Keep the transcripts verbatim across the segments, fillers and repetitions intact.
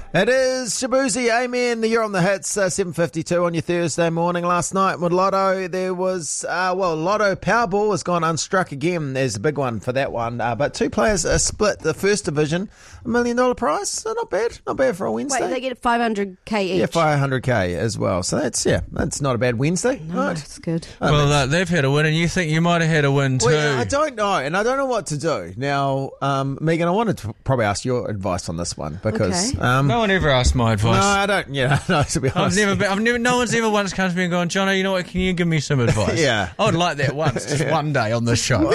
It is Shabuzi, amen. You're on the hits, uh, seven fifty-two on your Thursday morning. Last night with Lotto, there was, uh, well, Lotto Powerball has gone unstruck again. There's a big one for that one. Uh, but two players are split the first division, a million dollar prize. So not bad. Not bad for a Wednesday. Wait, they get five hundred k each? Yeah, five hundred k as well. So that's, yeah, that's not a bad Wednesday. No, right. that's good. Oh, well, that's, uh, they've had a win, and you think you might have had a win too. well, I don't know, and I don't know what to do. Now, um, Megan, I wanted to probably ask your advice on this one because... Okay. Um, no one ever asked my advice. No, I don't. Yeah, no. To be I've honest, never, been, I've never. No one's ever once come to me and gone, Jono, you know what? Can you give me some advice? Yeah. I would like that once, just Yeah. one day on this show.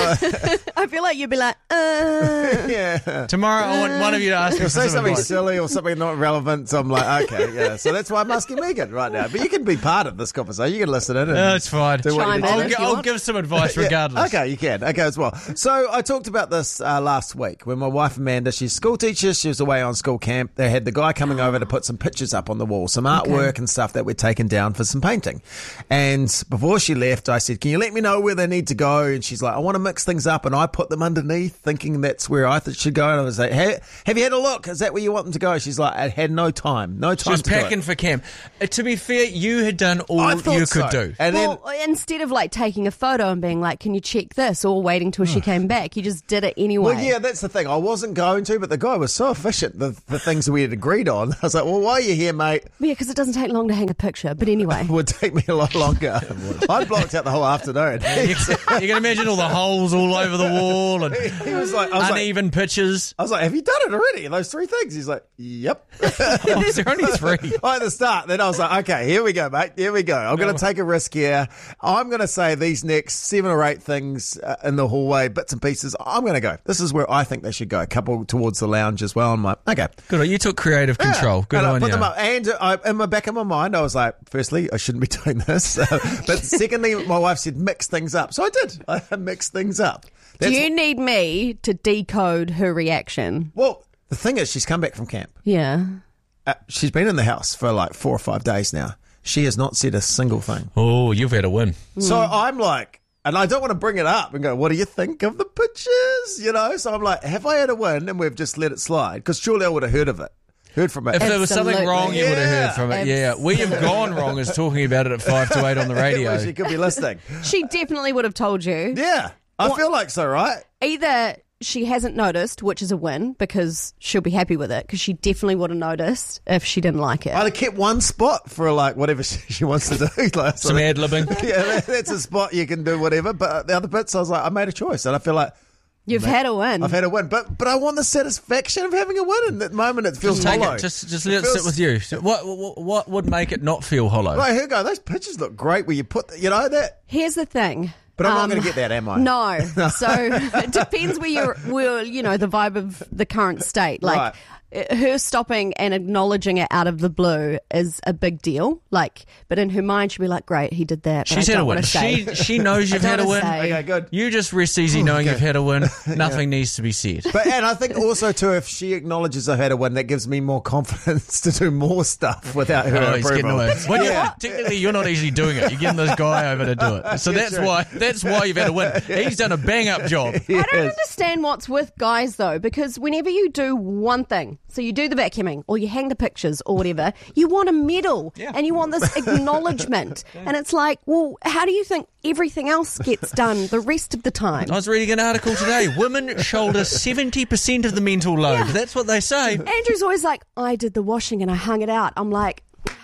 I feel like you'd be like, uh. yeah. Tomorrow, I want one of you to ask me You'll for say some something advice. silly or something not relevant, so I'm like, okay, yeah. So that's why I'm asking Megan right now. But you can be part of this conversation. You can listen in. And No, it's fine. do what you Chime need in to I'll, do. if gi- you I'll want. give some advice Yeah, regardless. Okay, you can. Okay, as well. So I talked about this uh, last week when my wife Amanda, she's a school teacher. She was away on school camp. They had the guy coming over to put some pictures up on the wall, some artwork Okay. and stuff that we'd taken down for some painting. And before she left, I said, can you let me know where they need to go? And she's like, I want to mix things up. And I put them underneath thinking that's where I thought should go. And I was like, hey, have you had a look? Is that where you want them to go? She's like, I had no time. No She time was to do packing it. for camp. Uh, to be fair, you had done all I thought you so. could do. And then Well, instead of like taking a photo and being like, can you check this, or waiting till she came back, you just did it anyway. Well, yeah, that's the thing. I wasn't going to, but the guy was so efficient, the, the things that we had agreed on. I was like, well, why are you here, mate? Yeah, because it doesn't take long to hang a picture. But anyway. It would take me a lot longer. I blocked out the whole afternoon. You, you can imagine all the holes all over the wall and He was like, I was like, uneven pitches. I was like, have you done it already? Those three things? He's like, yep. Oh, is there only three? Right at the start. Then I was like, okay, here we go, mate. Here we go. I'm going to take a risk here. I'm going to say these next seven or eight things uh, in the hallway, bits and pieces, I'm going to go. This is where I think they should go. A couple towards the lounge as well. I'm like, okay. Good. You took creative control. Yeah. Good and on I put you. them up. And I, in the back of my mind, I was like, firstly, I shouldn't be doing this. But secondly, my wife said, mix things up. So I did. I mixed things up. Do That's you need me to decode her reaction? Well, the thing is, she's come back from camp. Yeah. Uh, she's been in the house for like four or five days now. She has not said a single thing. Oh, you've had a win. So I'm like, and I don't want to bring it up and go, what do you think of the pictures? You know, so I'm like, have I had a win and we've just let it slide? Because surely I would have heard of it. Heard from it. If there was something Absolutely. wrong, you would have Yeah. heard from it. Yeah, where you've gone wrong is talking about it at five to eight on the radio. she could be listening. She definitely would have told you. Yeah, I What- feel like so, right? Either she hasn't noticed, which is a win, because she'll be happy with it, because she definitely would have noticed if she didn't like it. I'd have kept one spot for like whatever she, she wants to do. Like, so Some that- ad-libbing. Yeah, that, that's a spot you can do whatever. But the other bits, I was like, I made a choice, and I feel like You've had a win. I've had a win. But but I want the satisfaction of having a win. And at the moment, it feels Just take hollow. it. Just, just let it, feels- sit with you. So what, what, what would make it not feel hollow? Right, here we go. Those pictures look great. Where you put, the, you know that. Here's the thing. But I'm not Um, going to get that, am I? No. So it depends where you're, where, you know, the vibe of the current state. Like, Right. her stopping and acknowledging it out of the blue is a big deal. Like, but in her mind, she'll be like, great, he did that. But She's I had a don't win. wanna say. She she knows you've I had a don't win. wanna say. Okay, good. You just rest easy knowing Okay. you've had a win. Nothing needs to be said. But and I think also too, if she acknowledges I've had a win, that gives me more confidence to do more stuff without her Oh, he's getting approval. away. Well, Yeah. yeah. Technically, you're not actually doing it. You're getting this guy over to do it. So Yeah, that's true. why that's why you've had a win. He's done a bang up job. I don't understand what's with guys though, because whenever you do one thing, so you do the vacuuming or you hang the pictures or whatever, you want a medal Yeah. and you want this acknowledgement. And it's like, well, how do you think everything else gets done the rest of the time? I was reading an article today. Women shoulder seventy percent of the mental load. Yeah. That's what they say. Andrew's always like, I did the washing and I hung it out. I'm like,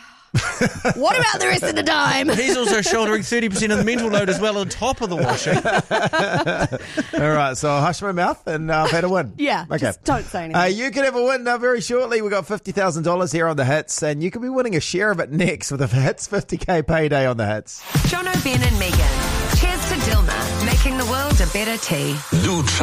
what about the rest of the time? He's also shouldering thirty percent of the mental load as well on top of the washing. All right, so I'll hush my mouth and uh, I've had a win. Yeah, Okay. just don't say anything. Uh, you can have a win uh, very shortly. We've got fifty thousand dollars here on the Hits, and you could be winning a share of it next with a Hits fifty K payday on the Hits. Jono, Ben and Megan. Cheers to Dilma, making the world a better tea.